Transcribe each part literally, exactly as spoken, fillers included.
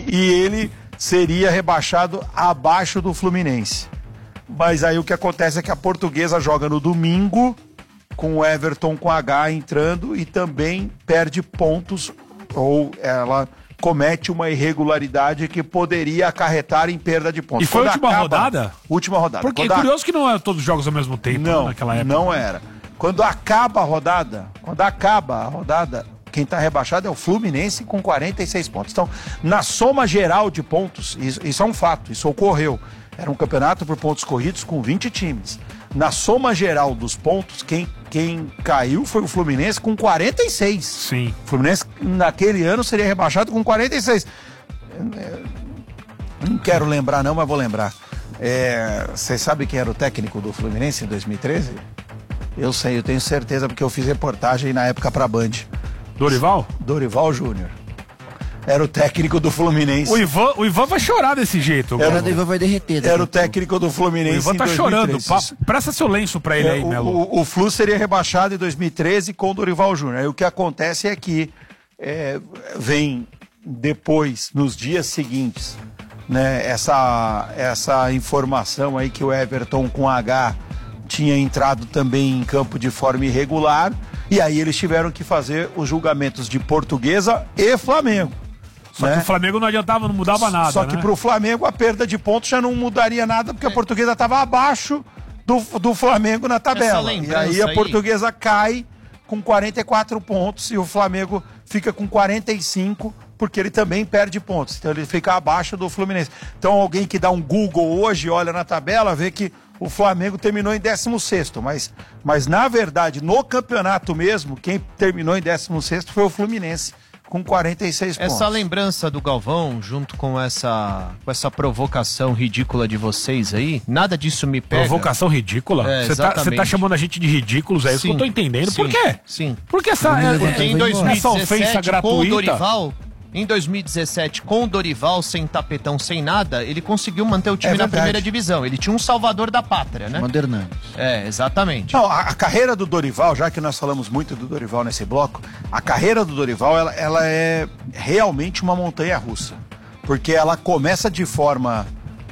e ele seria rebaixado abaixo do Fluminense. Mas aí o que acontece é que a Portuguesa joga no domingo, com o Everton com H entrando, e também perde pontos, ou ela comete uma irregularidade que poderia acarretar em perda de pontos. E foi a última acaba, rodada? Última rodada. Porque é curioso a... que não é todos os jogos ao mesmo tempo, não, né, naquela época. Não era. Quando acaba a rodada, quando acaba a rodada, quem está rebaixado é o Fluminense com quarenta e seis pontos. Então, na soma geral de pontos, isso, isso é um fato, isso ocorreu. Era um campeonato por pontos corridos com vinte times. Na soma geral dos pontos, quem, quem caiu foi o Fluminense com quarenta e seis. Sim. O Fluminense, naquele ano, seria rebaixado com quarenta e seis. Não quero lembrar não, mas vou lembrar. Você é, sabe quem era o técnico do Fluminense em dois mil e treze? Eu sei, eu tenho certeza, porque eu fiz reportagem na época pra Band. Dorival? Dorival Júnior. Era o técnico do Fluminense. O Ivan, o Ivan vai chorar desse jeito. Era o Ivan vai derreter. Era o técnico do Fluminense. O Ivan tá chorando. Presta seu lenço pra ele é, aí, o, Melo. O, o Flu seria rebaixado em dois mil e treze com o Dorival Júnior. Aí o que acontece é que é, vem depois, nos dias seguintes, né, essa, essa informação aí que o Everton com H tinha entrado também em campo de forma irregular. E aí eles tiveram que fazer os julgamentos de Portuguesa e Flamengo. Só né? que o Flamengo não adiantava, não mudava nada. Só que né? pro Flamengo a perda de pontos já não mudaria nada, porque a Portuguesa estava abaixo do, do Flamengo na tabela. E aí a Portuguesa aí... cai com quarenta e quatro pontos e o Flamengo fica com quarenta e cinco, porque ele também perde pontos. Então ele fica abaixo do Fluminense. Então alguém que dá um Google hoje, olha na tabela, vê que o Flamengo terminou em décimo sexto, mas, mas na verdade, no campeonato mesmo, quem terminou em décimo sexto foi o Fluminense, com quarenta e seis pontos. Essa lembrança do Galvão, junto com essa, com essa provocação ridícula de vocês aí, nada disso me pega. Provocação ridícula? Você é, tá, tá chamando a gente de ridículos, é isso que eu tô entendendo. Sim, Por quê? Sim. Porque essa, Porque em dois mil e dezessete, essa ofensa gratuita... com o Dorival... Em dois mil e dezessete, com o Dorival, sem tapetão, sem nada, ele conseguiu manter o time é na primeira divisão. Ele tinha um salvador da pátria, né? Modernando. É, exatamente. Não, a, a carreira do Dorival, já que nós falamos muito do Dorival nesse bloco, a carreira do Dorival, ela, ela é realmente uma montanha-russa. Porque ela começa de forma,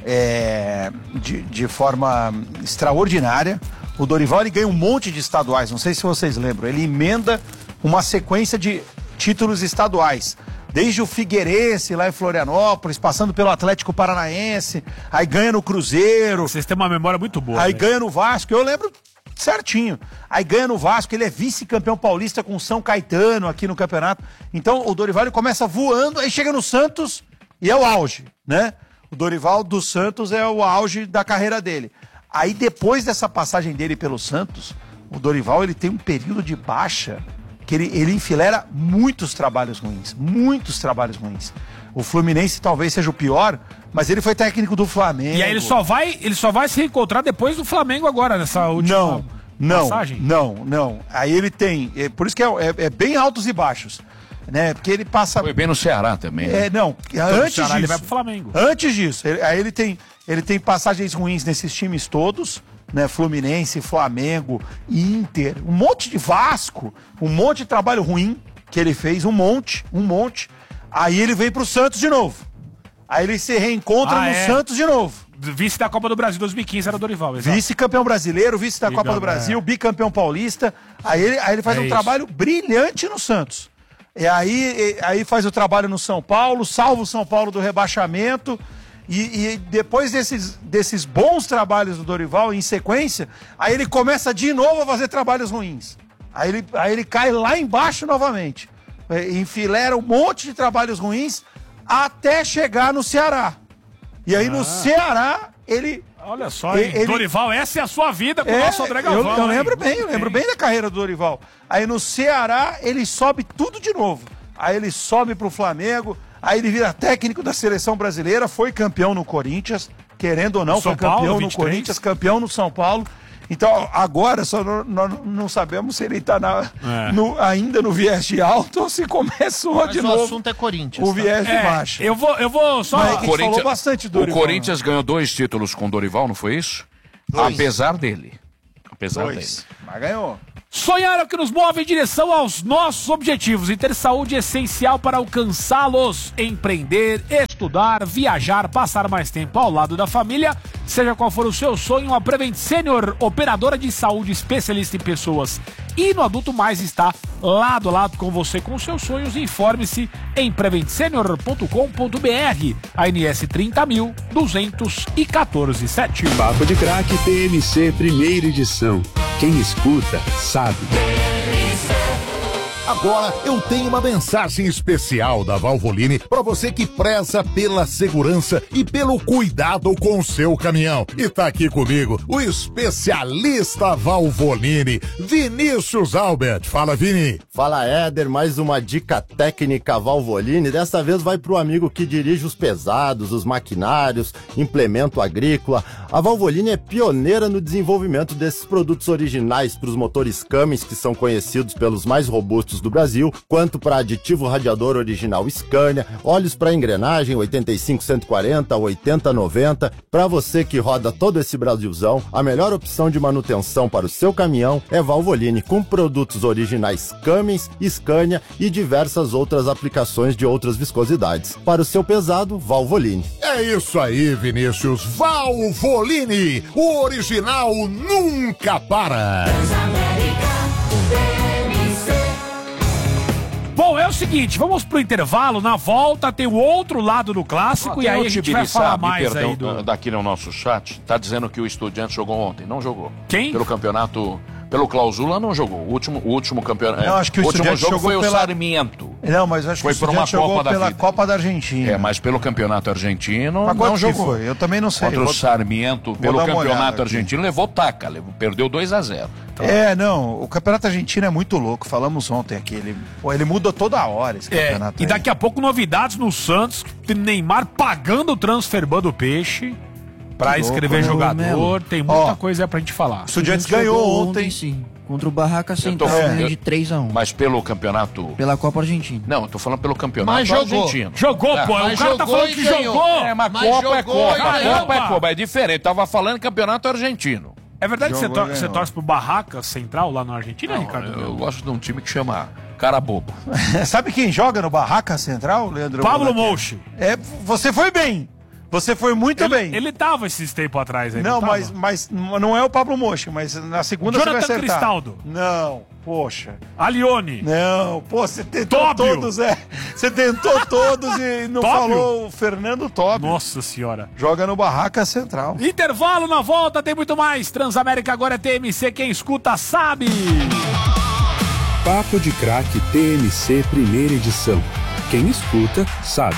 é, de, de forma extraordinária. O Dorival, ele ganha um monte de estaduais, não sei se vocês lembram. Ele emenda uma sequência de títulos estaduais. Desde o Figueirense, lá em Florianópolis, passando pelo Atlético Paranaense, aí ganha no Cruzeiro. Vocês têm uma memória muito boa. Aí né? ganha no Vasco, eu lembro certinho. Aí ganha no Vasco, ele é vice-campeão paulista com o São Caetano aqui no campeonato. Então o Dorival ele começa voando, aí chega no Santos e é o auge, né? O Dorival do Santos é o auge da carreira dele. Aí depois dessa passagem dele pelo Santos, o Dorival ele tem um período de baixa, que ele, ele enfilera muitos trabalhos ruins, muitos trabalhos ruins. O Fluminense talvez seja o pior, mas ele foi técnico do Flamengo. E aí ele só vai, ele só vai se reencontrar depois do Flamengo agora, nessa última não, não, passagem? Não, não. Aí ele tem, é, por isso que é, é, é bem altos e baixos, né? Porque ele passa... Foi bem no Ceará também. Né? É, não, então, antes Ceará, disso... ele vai pro Flamengo. Antes disso, ele, aí ele tem, ele tem passagens ruins nesses times todos, né, Fluminense, Flamengo, Inter, um monte de Vasco, um monte de trabalho ruim que ele fez, um monte, um monte. Aí ele vem pro Santos de novo. Aí ele se reencontra ah, no é? Santos de novo. Vice da Copa do Brasil dois mil e quinze era o Dorival, exato. Vice-campeão brasileiro, vice da Copa do Brasil, é. bicampeão paulista. Aí ele, aí ele faz é um isso. trabalho brilhante no Santos. E aí, e, aí faz o trabalho no São Paulo, salva o São Paulo do rebaixamento. E, e depois desses, desses bons trabalhos do Dorival em sequência, aí ele começa de novo a fazer trabalhos ruins. Aí ele, aí ele cai lá embaixo novamente. Enfilera um monte de trabalhos ruins até chegar no Ceará. E aí ah. no Ceará, ele... Olha só, hein? Ele, Dorival, essa é a sua vida com é, o nosso André Galvão. Eu, eu lembro bem, eu lembro bem da carreira do Dorival. Aí no Ceará, ele sobe tudo de novo. Aí ele sobe pro Flamengo... Aí ele vira técnico da seleção brasileira, foi campeão no Corinthians, querendo ou não, foi campeão Paulo, no Corinthians, campeão no São Paulo. Então, agora só nós não, não sabemos se ele está é. ainda no viés de alto ou se começou Mas de o novo. O assunto é Corinthians. O viés tá? de é, baixo. Eu vou, eu vou só. Mas, o Corinthians, falou bastante do o Corinthians ganhou dois títulos com o Dorival, não foi isso? Dois. Apesar dele. Apesar dois. dele. Mas ganhou. Sonhar é o que nos move em direção aos nossos objetivos e ter saúde é essencial para alcançá-los. Empreender, estudar, viajar, passar mais tempo ao lado da família, seja qual for o seu sonho, a Prevent Senior, operadora de saúde especialista em pessoas e no adulto mais, está lado a lado com você com seus sonhos. Informe-se em prevent senior ponto com ponto br. A N S trinta mil duzentos e quatorze sete. Papo de Craque T M C, primeira edição. Quem escuta, sabe. Agora eu tenho uma mensagem especial da Valvoline para você que preza pela segurança e pelo cuidado com o seu caminhão. E tá aqui comigo o especialista Valvoline, Vinícius Albert. Fala, Vini. Fala, Éder. Mais uma dica técnica Valvoline. Dessa vez vai pro amigo que dirige os pesados, os maquinários, implemento agrícola. A Valvoline é pioneira no desenvolvimento desses produtos originais para os motores Cummins, que são conhecidos pelos mais robustos do Brasil, quanto para aditivo radiador original Scania, óleos para engrenagem oitenta e cinco cento e quarenta, oitenta noventa. Para você que roda todo esse Brasilzão, a melhor opção de manutenção para o seu caminhão é Valvoline, com produtos originais Cummins, Scania e diversas outras aplicações de outras viscosidades. Para o seu pesado, Valvoline. É isso aí, Vinícius. Valvoline, o original nunca para. Bom, é o seguinte, vamos pro intervalo, na volta tem o outro lado do clássico, ah, e aí a gente vai falar mais perdão, aí do... Daqui no nosso chat, tá dizendo que o Estudiantes jogou ontem, não jogou. Quem? Pelo campeonato, pelo clausula não jogou, o último, o último campeonato... Não, acho que o, o último jogo jogou foi pela... o Sarmiento. Não, mas acho foi que o por uma jogou Copa pela da vida. Copa da Argentina. É, mas pelo campeonato argentino mas não jogou. Foi? Eu também não sei. Contra vou... o Sarmiento, pelo campeonato argentino, aqui. levou taca, levou, perdeu dois a zero. Então... É, não, o campeonato argentino é muito louco, falamos ontem aqui, ele, pô, ele muda toda hora esse campeonato. É, e daqui a pouco novidades no Santos, Neymar pagando o transfer ban do Peixe pra que escrever louco, jogador, Melo. Tem muita Ó, coisa aí pra gente falar. O Estudiantes ganhou ontem, ontem sim. Contra o Barraca Central, é, de três a um. Mas pelo campeonato... Pela Copa Argentina. Não, eu tô falando pelo campeonato mas jogou. argentino. Jogou, pô. É, o cara tá falando que ganhou. jogou. É, mas, mas Copa é Copa. A Copa é Copa. É diferente. Tava falando campeonato argentino. É verdade que você, tor você torce pro Barraca Central lá na Argentina, não, Ricardo? Eu, eu gosto de um time que chama cara bobo. Sabe quem joga no Barraca Central, Leandro? Pablo Mouche. É, você foi bem. Você foi muito ele, bem. Ele tava esses tempos atrás aí. Não, não mas, mas não é o Pablo Mocha, mas na segunda Jonathan você vai acertar. Cristaldo. Não, poxa. Alione. Não, pô, você tentou Tóbio. todos, é. Você tentou todos e não Tóbio. falou o Fernando Tóbio. Nossa senhora. Joga no Barraca Central. Intervalo, na volta tem muito mais. Transamérica agora é T M C, quem escuta sabe. Papo de Craque T M C, primeira edição. Quem escuta sabe.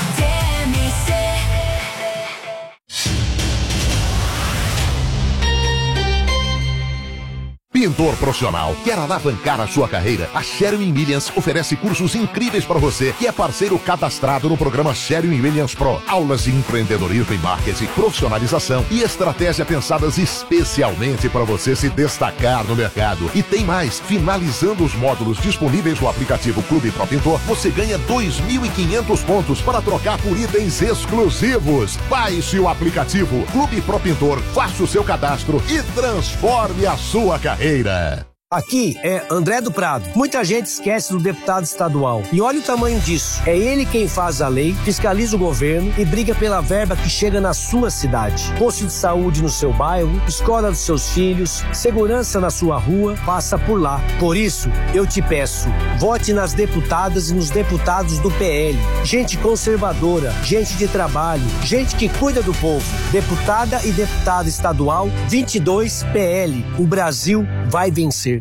Pintor profissional, quer alavancar a sua carreira? A Sherwin-Williams oferece cursos incríveis para você que é parceiro cadastrado no programa Sherwin-Williams Pro. Aulas de empreendedorismo e marketing, profissionalização e estratégia pensadas especialmente para você se destacar no mercado. E tem mais, finalizando os módulos disponíveis no aplicativo Clube Pro Pintor, você ganha dois mil e quinhentos pontos para trocar por itens exclusivos. Baixe o aplicativo Clube Pro Pintor, faça o seu cadastro e transforme a sua carreira. Aqui é André do Prado. Muita gente esquece do deputado estadual. E olha o tamanho disso. É ele quem faz a lei, fiscaliza o governo e briga pela verba que chega na sua cidade. Posto de saúde no seu bairro, escola dos seus filhos, segurança na sua rua, passa por lá. Por isso, eu te peço, vote nas deputadas e nos deputados do P L. Gente conservadora, gente de trabalho, gente que cuida do povo. Deputada e deputado estadual, vinte e dois P L. O Brasil vai vencer.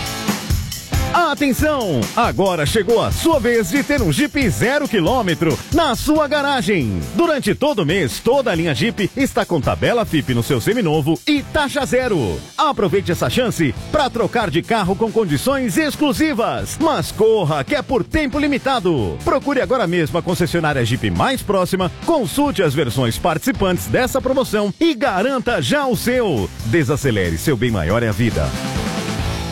Atenção! Agora chegou a sua vez de ter um Jeep zero quilômetro na sua garagem. Durante todo o mês, toda a linha Jeep está com tabela F I P no seu seminovo e taxa zero. Aproveite essa chance para trocar de carro com condições exclusivas. Mas corra, que é por tempo limitado. Procure agora mesmo a concessionária Jeep mais próxima, consulte as versões participantes dessa promoção e garanta já o seu. Desacelere, seu bem maior é a vida.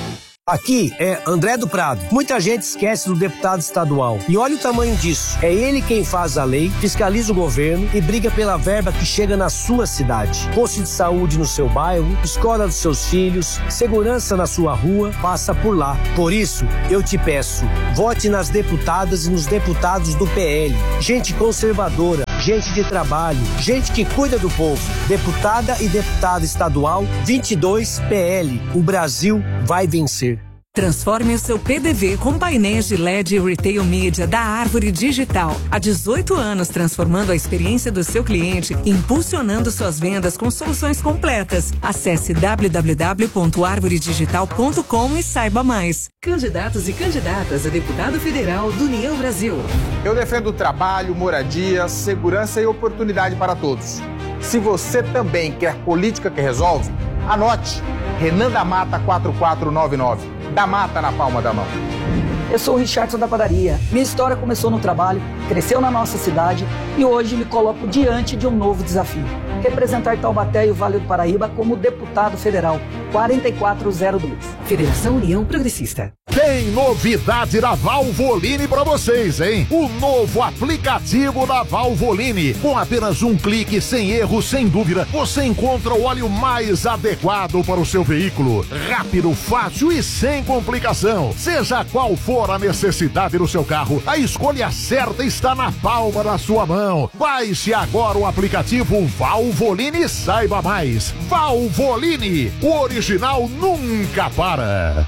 Aqui é André do Prado. Muita gente esquece do deputado estadual. E olha o tamanho disso. É ele quem faz a lei, fiscaliza o governo e briga pela verba que chega na sua cidade. Posto de saúde no seu bairro, escola dos seus filhos, segurança na sua rua, passa por lá. Por isso, eu te peço, vote nas deputadas e nos deputados do P L. Gente conservadora, gente de trabalho, gente que cuida do povo. Deputada e deputado estadual, vinte e dois P L. O Brasil vai vencer. Transforme o seu P D V com painéis de L E D e Retail Media da Árvore Digital. Há dezoito anos transformando a experiência do seu cliente e impulsionando suas vendas com soluções completas. Acesse w w w ponto árvore digital ponto com e saiba mais. Candidatos e candidatas a deputado federal do União Brasil. Eu defendo trabalho, moradia, segurança e oportunidade para todos. Se você também quer política que resolve, anote Renan da Mata quatro quatro nove nove. Da Mata na palma da mão. Eu sou o Richardson da Padaria. Minha história começou no trabalho, cresceu na nossa cidade e hoje me coloco diante de um novo desafio. Representar Taubaté e o Vale do Paraíba como deputado federal. quatro quatro zero dois. Federação União Progressista. Tem novidade da Valvoline pra vocês, hein? O novo aplicativo da Valvoline. Com apenas um clique, sem erro, sem dúvida, você encontra o óleo mais adequado para o seu veículo. Rápido, fácil e sem complicação. Seja qual for a necessidade do seu carro, a escolha certa está na palma da sua mão. Baixe agora o aplicativo Valvoline e saiba mais. Valvoline, o original nunca para.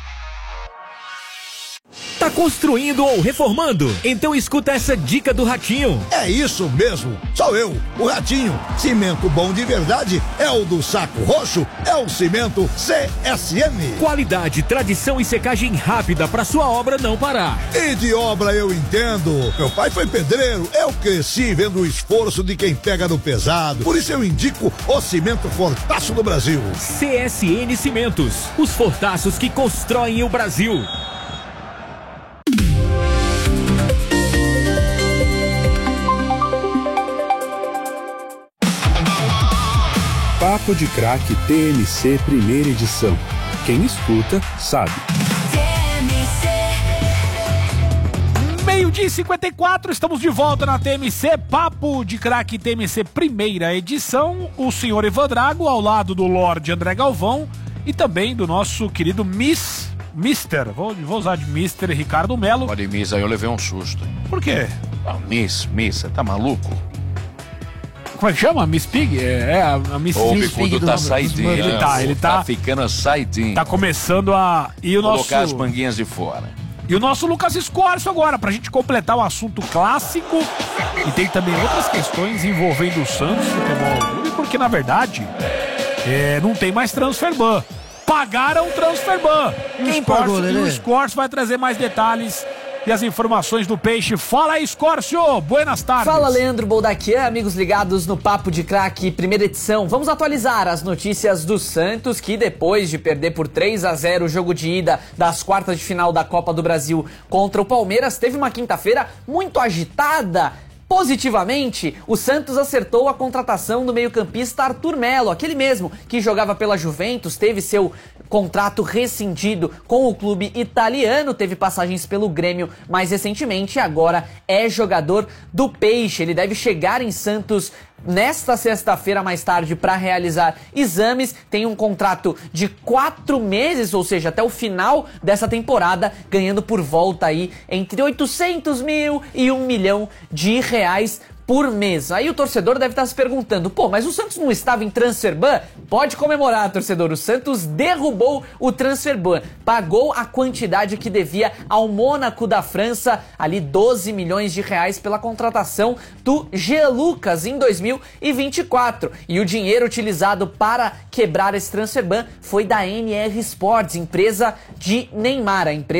Tá construindo ou reformando? Então escuta essa dica do Ratinho. É isso mesmo, sou eu, o Ratinho. Cimento bom de verdade é o do Saco Roxo, é o cimento C S M. Qualidade, tradição e secagem rápida para sua obra não parar. E de obra eu entendo. Meu pai foi pedreiro, eu cresci vendo o esforço de quem pega no pesado. Por isso eu indico o cimento Fortaço do Brasil. C S N Cimentos, os fortaços que constroem o Brasil. Papo de Craque T M C primeira edição. Quem escuta, sabe. Meio-dia e cinquenta e quatro, estamos de volta na T M C, Papo de Craque T M C primeira edição. O senhor Ivan Drago, ao lado do Lorde André Galvão e também do nosso querido Miss, Mister, vou, vou usar de Mister Ricardo Melo. Olha, Miss, aí eu levei um susto. Por quê? Ah, Miss, Miss, você tá maluco? Como é que chama? Miss Pig? É, é a, a Miss O Miss bicudo tá saidinho. Ele tá, ele tá, tá ficando saidinho. Tá começando a... E o Colocar nosso... as manguinhas de fora. E o nosso Lucas Escorcio agora, pra gente completar o assunto clássico. E tem também outras questões envolvendo o Santos Futebol Clube, porque na verdade é, não tem mais transferban. Pagaram o transferban. Quem pagou, Lelê? E o Escorcio vai trazer mais detalhes e as informações do Peixe. Fala aí, Escorcio! Buenas tardes! Fala, Leandro Boldaquian, amigos ligados no Papo de Craque, primeira edição. Vamos atualizar as notícias do Santos, que depois de perder por três a zero o jogo de ida das quartas de final da Copa do Brasil contra o Palmeiras, teve uma quinta-feira muito agitada. Positivamente, o Santos acertou a contratação do meio-campista Arthur Melo, aquele mesmo que jogava pela Juventus, teve seu contrato rescindido com o clube italiano, teve passagens pelo Grêmio mais recentemente e agora é jogador do Peixe. Ele deve chegar em Santos nesta sexta-feira mais tarde para realizar exames, tem um contrato de quatro meses, ou seja, até o final dessa temporada, ganhando por volta aí entre oitocentos mil e um milhão de reais por mês. Aí o torcedor deve estar se perguntando, pô, mas o Santos não estava em transferban? Pode comemorar, torcedor, o Santos derrubou o transferban, pagou a quantidade que devia ao Mônaco da França, ali doze milhões de reais pela contratação do Jean Lucas em dois mil e vinte e quatro. E o dinheiro utilizado para quebrar esse transferban foi da N R Sports, empresa de Neymar, a empresa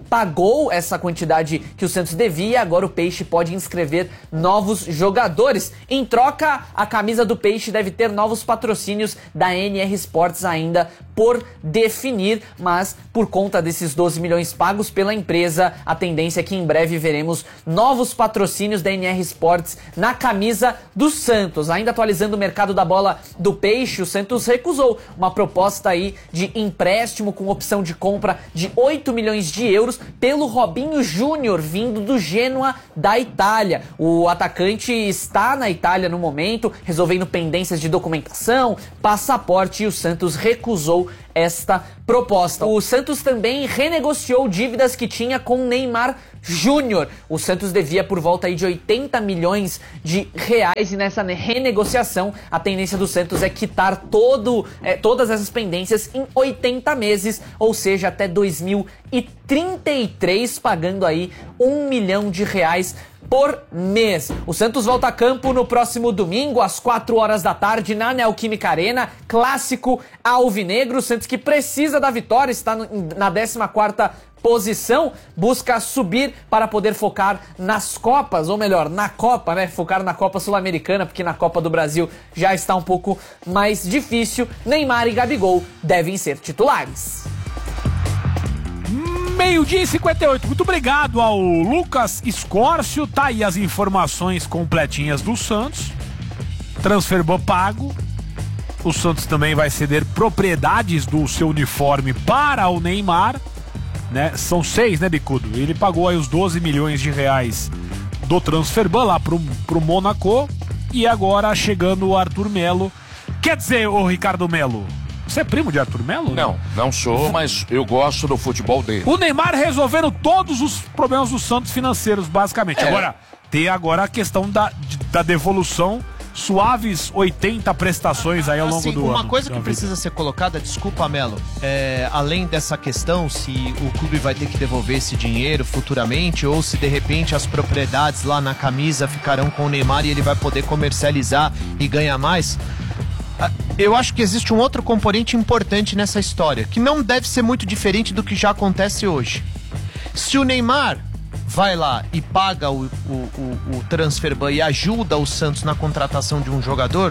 pagou essa quantidade que o Santos devia, agora o Peixe pode inscrever novos jogadores. Em troca, a camisa do Peixe deve ter novos patrocínios da N R Sports ainda por definir, mas por conta desses doze milhões pagos pela empresa, a tendência é que em breve veremos novos patrocínios da N R Sports na camisa do Santos. Ainda atualizando o mercado da bola do Peixe, o Santos recusou uma proposta aí de empréstimo com opção de compra de oito milhões de euros pelo Robinho Júnior, vindo do Genoa da Itália. O atacante está na Itália no momento, resolvendo pendências de documentação, passaporte, e o Santos recusou esta proposta. O Santos também renegociou dívidas que tinha com Neymar Júnior. O Santos devia por volta aí de oitenta milhões de reais e nessa renegociação a tendência do Santos é quitar todo, é, todas essas pendências em oitenta meses, ou seja, até dois mil e trinta e três, pagando aí um milhão de reais por mês. O Santos volta a campo no próximo domingo, às quatro horas da tarde, na Neoquímica Arena, clássico alvinegro. O Santos que precisa da vitória, está na décima quarta posição, busca subir para poder focar nas Copas, ou melhor, na Copa, né? Focar na Copa Sul-Americana, porque na Copa do Brasil já está um pouco mais difícil. Neymar e Gabigol devem ser titulares. Meio-dia e cinquenta e oito. Muito obrigado ao Lucas Escórcio. Tá aí as informações completinhas do Santos. Transferban pago. O Santos também vai ceder propriedades do seu uniforme para o Neymar, né? São seis, né, Bicudo? Ele pagou aí os doze milhões de reais do Transferban lá pro, pro Mônaco. E agora chegando o Arthur Melo. Quer dizer, ô Ricardo Melo, você é primo de Arthur Melo? Não, não sou, mas eu gosto do futebol dele. O Neymar resolvendo todos os problemas do Santos financeiros, basicamente. É. Agora, tem agora a questão da, da devolução, suaves oitenta prestações aí ao longo assim, do uma ano. coisa que precisa ser colocada, desculpa, Melo, é, além dessa questão, se o clube vai ter que devolver esse dinheiro futuramente, ou se de repente as propriedades lá na camisa ficarão com o Neymar e ele vai poder comercializar e ganhar mais. Eu acho que existe um outro componente importante nessa história, que não deve ser muito diferente do que já acontece hoje. Se o Neymar vai lá e paga o, o, o, o Transferban e ajuda o Santos na contratação de um jogador,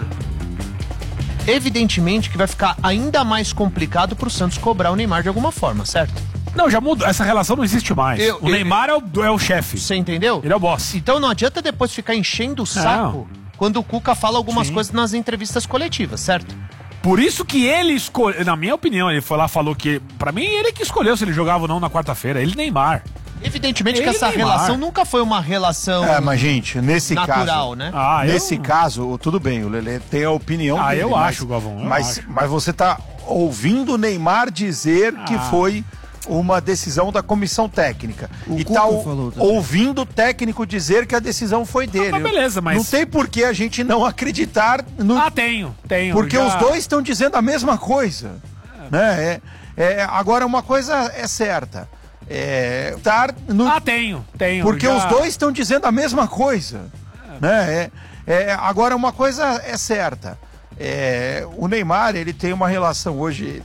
evidentemente que vai ficar ainda mais complicado para o Santos cobrar o Neymar de alguma forma, certo? Não, já mudou. Essa relação não existe mais. Eu, o eu, Neymar é o, é o chefe. Você entendeu? Ele é o boss. Então não adianta depois ficar enchendo o saco não. quando o Cuca fala algumas Sim. coisas nas entrevistas coletivas, certo? Por isso que ele escolheu, na minha opinião, ele foi lá falou que, pra mim, ele que escolheu se ele jogava ou não na quarta-feira, ele Neymar. Evidentemente ele que essa Neymar. relação nunca foi uma relação É, mas gente, nesse natural, caso, né? Ah, nesse eu... caso, tudo bem, o Lelê tem a opinião ah, dele. eu mas, acho, Galvão, eu mas, acho. mas você tá ouvindo o Neymar dizer ah. que foi uma decisão da comissão técnica. O e Cuca tá falou também. ouvindo o técnico dizer que a decisão foi dele. Ah, mas beleza, mas... Não tem por que a gente não acreditar no... Ah, tenho, tenho. Porque já... os dois estão dizendo a mesma coisa. É. Né? É, é, agora, uma coisa é certa. É, estar no... Ah, tenho, tenho. Porque já... os dois estão dizendo a mesma coisa. É. Né? É, é, agora, uma coisa é certa. É, o Neymar, ele tem uma relação hoje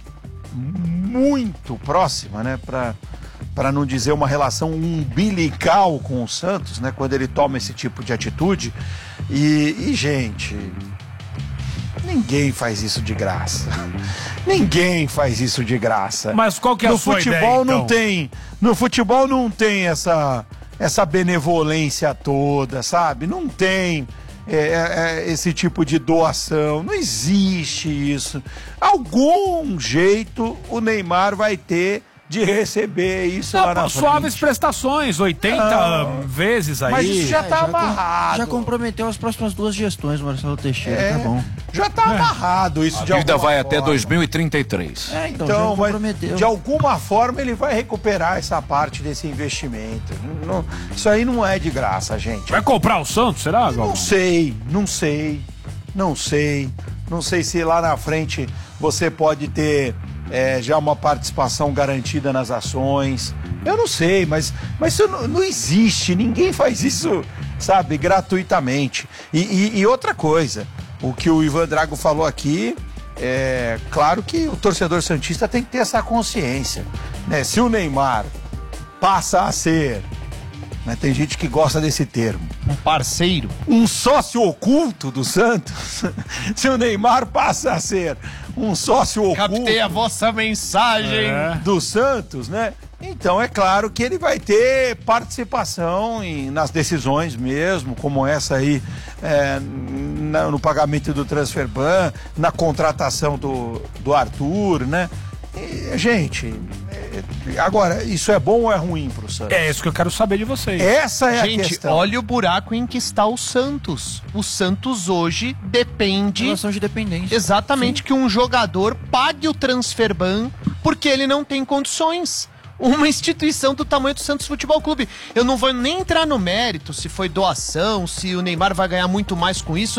muito próxima, né? Pra, para não dizer uma relação umbilical com o Santos, né? Quando ele toma esse tipo de atitude. E, e gente, ninguém faz isso de graça. Ninguém faz isso de graça. Mas qual que é a no sua futebol ideia, não então? tem, no futebol não tem essa essa benevolência toda, sabe? Não tem é, é, esse tipo de doação. Não existe isso. Algum jeito o Neymar vai ter de receber isso não, lá na suaves frente. prestações, oitenta não. vezes aí. Mas isso já tá é, já amarrado. Com, já comprometeu as próximas duas gestões, Marcelo Teixeira, é, tá bom. Já tá é. amarrado isso a de dívida vai forma. até dois mil e trinta e três. É, então, então já comprometeu. Mas, de alguma forma ele vai recuperar essa parte desse investimento. Não, isso aí não é de graça, gente. Vai comprar o Santos, será, Galvão? Não sei, não sei, não sei. Não sei se lá na frente você pode ter é, já uma participação garantida nas ações. Eu não sei, mas, mas isso não, não existe. Ninguém faz isso, sabe, gratuitamente. E, e, e outra coisa, o que o Ivan Drago falou aqui, é claro que o torcedor santista tem que ter essa consciência, né? Se o Neymar passa a ser, né, tem gente que gosta desse termo, um parceiro, um sócio oculto do Santos, se o Neymar passa a ser um sócio oculto... Captei a vossa mensagem. É. Do Santos, né? Então é claro que ele vai ter participação em, nas decisões mesmo, como essa aí, é, na, no pagamento do transfer ban, na contratação do, do Arthur, né? E, gente, é, agora, isso é bom ou é ruim pro Santos? É isso que eu quero saber de vocês. Essa é Gente, a questão. olha o buraco em que está o Santos. O Santos hoje depende... Relação de dependência. Exatamente, Sim. que um jogador pague o transfer ban porque ele não tem condições. Uma instituição do tamanho do Santos Futebol Clube. Eu não vou nem entrar no mérito se foi doação, se o Neymar vai ganhar muito mais com isso.